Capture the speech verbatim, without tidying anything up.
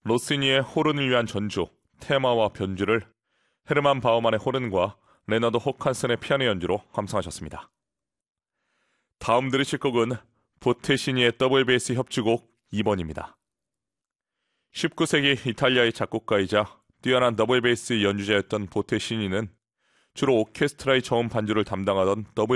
로시니의 호른을 위한 전주, 테마와 변주를 헤르만 바우만의 호른과 레너드 호칸슨의 피아노 연주로 감상하셨습니다. 다음 들으실 곡은 보테시니의 더블 베이스 협주곡 이 번입니다. 십구 세기 이탈리아의 작곡가이자 뛰어난 더블 베이스 연주자였던 보테시니는 주로 오케스트라의 저음 반주를 담당하던 더블